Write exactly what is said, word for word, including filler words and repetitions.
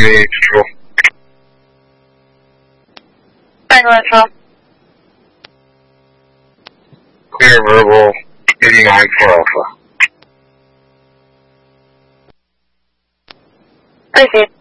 Miami Control. Tango Control. Clear verbal eighty-nine for Alpha. Proceed.